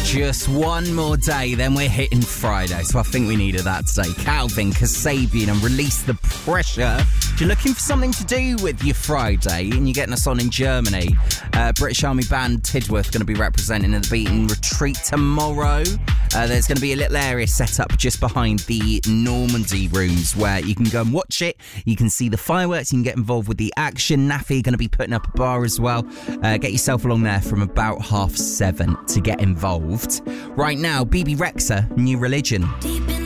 Just one more day, then we're hitting Friday. So I think we needed that today. Calvin, Kasabian and Release the Pressure. If you're looking for something to do with your Friday and you're getting us on in Germany, British Army band Tidworth going to be representing at the Beaten Retreat tomorrow. There's going to be a little area set up just behind the Normandy rooms where you can go and watch it. You can see the fireworks. You can get involved with the action. Naffy going to be putting up a bar as well. Get yourself along there from about 7:30 to get involved. Right now, BB Rexha, New Religion. Deep in